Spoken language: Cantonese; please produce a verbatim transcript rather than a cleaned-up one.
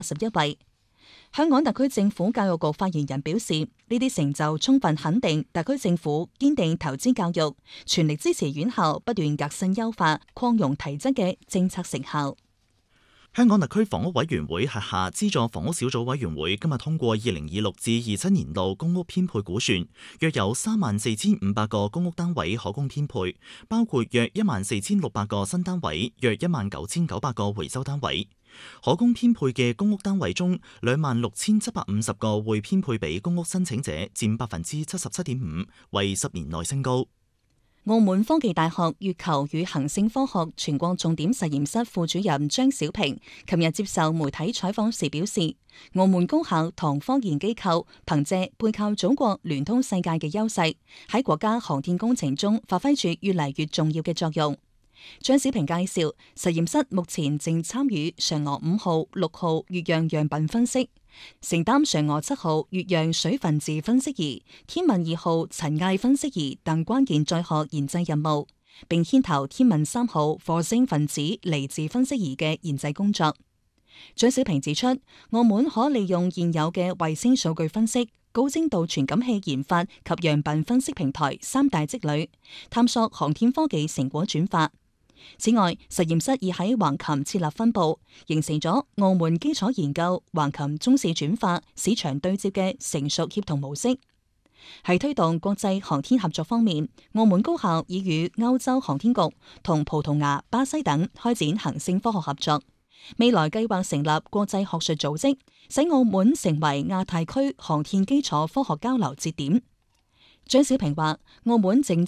十一位。香港特區政府教育局發言人表示，呢啲成就充分肯定特區政府堅定投資教育，全力支持院校不斷革新優化、擴容提質嘅政策成效。 香港特區房屋委員會轄下資助房屋小組委員會今日通過二零二六至二七年度公屋編配估算，約有三萬四千五百個公屋單位可供編配，包括約一萬四千六百個新單位，約一萬九千九百個回收單位。可供編配嘅公屋單位中，兩萬六千七百五十個會編配俾公屋申請者，佔百分之七十七點五，為十年內升高。 澳門科技大學月球與行星科學全國重點實驗室副主任張小平琴日接受媒體採訪時表示，澳門高校同科研機構憑借背靠祖國、聯通世界嘅優勢，喺國家航天工程中發揮住越嚟越重要嘅作用。張小平介紹，實驗室目前正參與嫦娥五號、六號月壤樣品分析，承擔嫦娥七號月壤水分子分析儀、天問二號塵埃分析儀等關鍵載荷研製任務，並牽頭天問三號火星分子離子分析儀嘅研製工作。張小平指出，澳門可利用現有嘅衛星數據分析、高精度傳感器研發及樣品分析平台三大積累，探索航天科技成果轉化。此外，實驗室已喺橫琴設立分部，形成咗澳門基礎研究、橫琴中試轉化、市場對接嘅成熟協同模式。喺推動國際航天合作方面，澳門高校已與歐洲航天局同葡萄牙、巴西等開展行星科學合作，未來計劃成立國際學術組織，使澳門成為亞太區航天基礎科學交流節點。張小平話：澳門正